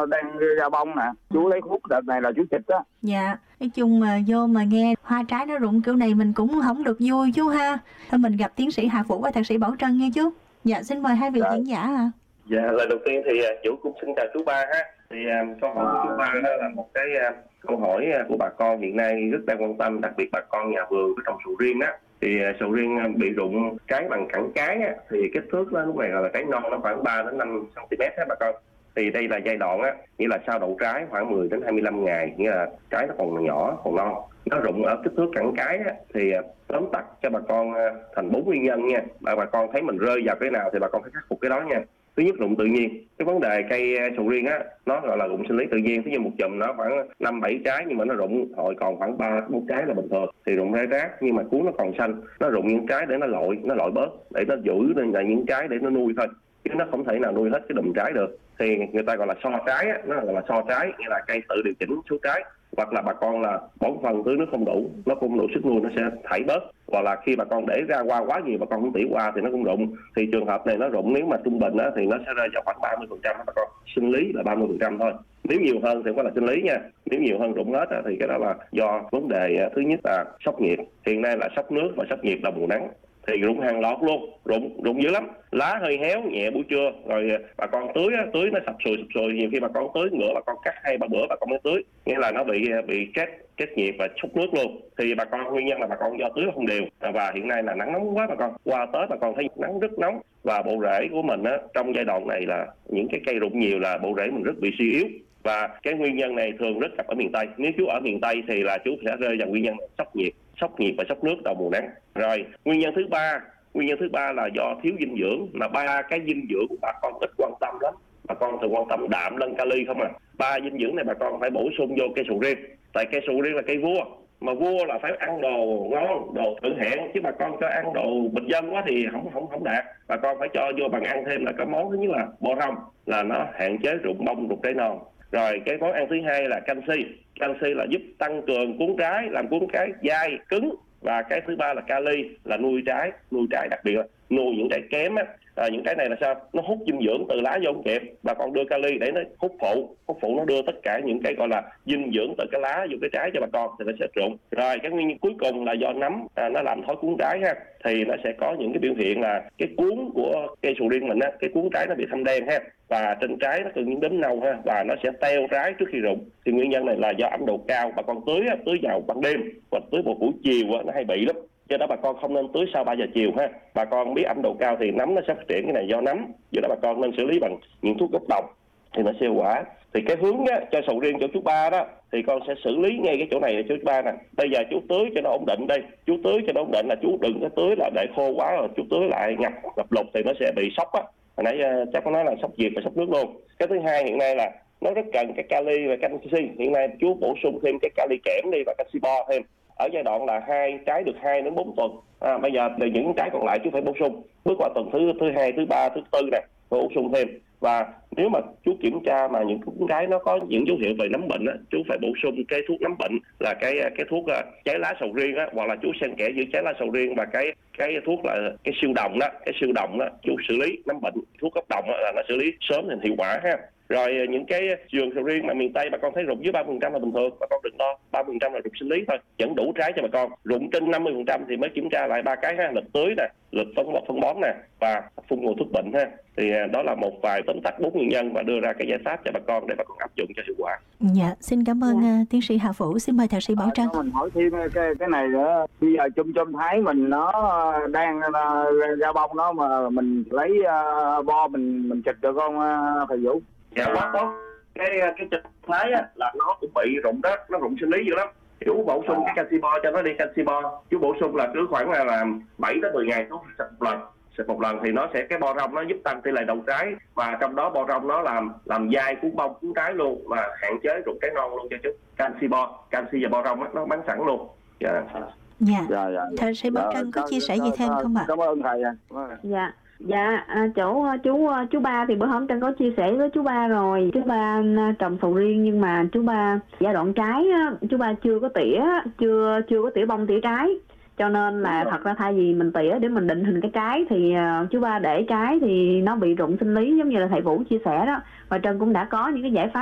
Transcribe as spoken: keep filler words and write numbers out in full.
đang ra bông nè, chú lấy thuốc đợt này là chú xịt á. Dạ, nói chung mà vô mà nghe hoa trái nó rụng kiểu này mình cũng không được vui chú ha. Thôi mình gặp tiến sĩ Hà Vũ và thạc sĩ Bảo Trân nghe chú. Dạ, xin mời hai vị diễn giả ạ. Dạ, lời đầu tiên thì Vũ cũng xin chào chú Ba ha. Thì uh, câu hỏi của chú Ba đó là một cái uh, câu hỏi của bà con hiện nay rất đang quan tâm, đặc biệt bà con nhà vườn trồng sầu riêng á. Thì uh, sầu riêng bị rụng trái bằng cẳng trái á, thì kích thước đó, lúc này là trái non nó khoảng ba đến năm xăng-ti-mét á bà con. Thì đây là giai đoạn á, nghĩa là sau đậu trái khoảng mười đến hai mươi lăm ngày, nghĩa là trái nó còn nhỏ, còn non. Nó rụng ở kích thước cẳng trái á, thì uh, tóm tắt cho bà con uh, thành bốn nguyên nhân nha. Bà, bà con thấy mình rơi vào cái nào thì bà con phải khắc phục cái đó nha. Thứ nhất, rụng tự nhiên. Cái vấn đề cây sầu riêng á, nó gọi là rụng sinh lý tự nhiên. Ví dụ một chùm nó khoảng năm bảy trái nhưng mà nó rụng hồi còn khoảng ba bốn trái là bình thường. Thì rụng rải rác nhưng mà cuống nó còn xanh. Nó rụng những trái để nó lội, nó lội bớt, để nó giữ lên là những trái để nó nuôi thôi. Chứ nó không thể nào nuôi hết cái đùm trái được. Thì người ta gọi là so trái á, nó gọi là so trái, nghĩa là cây tự điều chỉnh số trái. Hoặc là bà con là bón phân tưới nước không đủ, nó không đủ sức nuôi, nó sẽ thải bớt. Hoặc là khi bà con để ra hoa quá nhiều, bà con không tỉa qua thì nó cũng rụng. Thì trường hợp này nó rụng nếu mà trung bình á, thì nó sẽ rơi vào khoảng ba mươi phần trăm bà con. Sinh lý là ba mươi phần trăm thôi. Nếu nhiều hơn thì không phải là sinh lý nha. Nếu nhiều hơn rụng hết á, thì cái đó là do vấn đề thứ nhất là sốc nhiệt. Hiện nay là sốc nước và sốc nhiệt là mùa nắng. Thì rụng hàng loạt luôn, rụng rụng dữ lắm, lá hơi héo nhẹ buổi trưa, rồi bà con tưới tưới nó sập sùi sập sùi, nhiều khi bà con tưới nữa bà con cắt hai ba bữa bà con mới tưới, nghĩa là nó bị bị kết kết nhiệt và sốc nước luôn. Thì bà con nguyên nhân là bà con do tưới không đều, và hiện nay là nắng nóng quá bà con, qua Tết bà con thấy nắng rất nóng, và bộ rễ của mình á, trong giai đoạn này là những cái cây rụng nhiều là bộ rễ mình rất bị suy yếu. Và cái nguyên nhân này thường rất gặp ở miền Tây. Nếu chú ở miền Tây thì là chú sẽ rơi vào nguyên nhân sốc nhiệt, sốc nhiệt và sốc nước đầu mùa nắng. Rồi nguyên nhân thứ ba, nguyên nhân thứ ba là do thiếu dinh dưỡng, mà ba cái dinh dưỡng của bà con ít quan tâm lắm. Bà con thường quan tâm đạm, lân, kali không à. Ba dinh dưỡng này bà con phải bổ sung vô cây sầu riêng. Tại cây sầu riêng là cây vua, mà vua là phải ăn đồ ngon, đồ thượng hạng, chứ bà con cho ăn đồ bình dân quá thì không không không đạt. Bà con phải cho vô bằng ăn thêm là cái món thứ nhất là bò rong, là nó hạn chế rụng bông, rụng trái non. Rồi cái món ăn thứ hai là canxi, canxi là giúp tăng cường cuống trái, làm cuống trái dai cứng. Và cái thứ ba là kali, là nuôi trái, nuôi trái đặc biệt là nuôi những trái kém á. À, những trái này là sao? Nó hút dinh dưỡng từ lá vô không kịp, bà con đưa kali để nó hút phụ, hút phụ nó đưa tất cả những cái gọi là dinh dưỡng từ cái lá vô cái trái cho bà con thì nó sẽ rụng. Rồi cái nguyên nhân cuối cùng là do nấm, à, nó làm thối cuống trái ha, thì nó sẽ có những cái biểu hiện là cái cuống của cây sầu riêng mình á, cái cuống trái nó bị thâm đen ha, và trên trái nó cần những đốm nâu ha, và nó sẽ teo trái trước khi rụng. Thì nguyên nhân này là do ẩm độ cao, bà con tưới á, tưới vào ban đêm hoặc tưới vào buổi chiều á, nó hay bị lắm. Do đó bà con không nên tưới sau ba giờ chiều ha. Bà con biết ẩm độ cao thì nấm nó sẽ phát triển, cái này do nấm. Do đó bà con nên xử lý bằng những thuốc gốc độc thì nó sẽ hiệu quả. Thì cái hướng á, cho sầu riêng chỗ chú Ba đó thì con sẽ xử lý ngay cái chỗ này cho chú Ba nè. Bây giờ chú tưới cho nó ổn định đây. Chú tưới cho nó ổn định là chú đừng có tưới là để khô quá rồi chú tưới lại ngập ngập lụt thì nó sẽ bị sốc á. Hồi nãy uh, chắc có nói là sốc nhiệt và sốc nước luôn. Cái thứ hai hiện nay là nó rất cần cái kali và canxi. Hiện nay chú bổ sung thêm cái kali kẽm đi và canxi bo thêm. Ở giai đoạn là hai trái được hai đến bốn tuần. À, bây giờ thì những trái còn lại chú phải bổ sung. Bước qua tuần thứ thứ hai, thứ ba, thứ tư này bổ sung thêm. Và nếu mà chú kiểm tra mà những trái nó có những dấu hiệu về nấm bệnh á, chú phải bổ sung cái thuốc nấm bệnh là cái cái thuốc uh, trái lá sầu riêng á, hoặc là chú xen kẽ giữa trái lá sầu riêng và cái cái thuốc là cái siêu đồng đó, cái siêu đồng đó chú xử lý nấm bệnh. Thuốc gốc đồng là nó xử lý sớm thì hiệu quả ha. Rồi những cái vườn sầu riêng mà miền Tây bà con thấy rụng dưới ba mươi phần trăm là bình thường, bà con đừng lo, ba mươi phần trăm là rụng sinh lý thôi, vẫn đủ trái cho bà con. Rụng trên năm mươi phần trăm thì mới kiểm tra lại ba cái ha, lịch tưới nè, lịch phân phân bón nè và phun nguồn thuốc bệnh ha. Thì đó là một vài tóm tắt bốn nguyên nhân và đưa ra cái giải pháp cho bà con để bà con áp dụng cho hiệu quả. Dạ, xin cảm ơn dạ. uh, tiến sĩ Hà Vũ. Xin mời thạc sĩ Bảo Trân. À, mình hỏi thêm cái cái này nữa. Bây giờ chum chum thái mình nó đang uh, ra bông nó mà mình lấy uh, bo mình mình xịt được không uh, thầy Vũ? Dạ quá tốt. Cái cái chum thái á, là nó cũng bị rụng đó, nó rụng sinh lý dữ lắm. Chú bổ sung cái canxi bo cho nó đi, canxi bo chú bổ sung là cứ khoảng là, là bảy đến mười ngày chú xịt một lần. Xịt một lần thì nó sẽ cái bo rong nó giúp tăng tỷ lệ đậu trái, và trong đó bo rong nó làm làm dai cuống bông cuống trái luôn, và hạn chế rụng trái non luôn cho chú. Canxi bo, canxi và bo rong nó bán sẵn luôn. Dạ. Dạ. Dạ, dạ. Thầy sĩ Bảo Trân có chia sẻ gì thêm không ạ? Cảm ơn thầy. Dạ. Dạ, à, chỗ chú chú Ba thì bữa hôm Trân có chia sẻ với chú Ba rồi. Chú Ba trồng sầu riêng nhưng mà chú Ba giai đoạn trái á, chú Ba chưa có tỉa, chưa chưa có tỉa bông tỉa trái. Cho nên là thật ra thay vì mình tỉa để mình định hình cái trái thì uh, chú Ba để trái thì nó bị rụng sinh lý giống như là thầy Vũ chia sẻ đó. Và Trân cũng đã có những cái giải pháp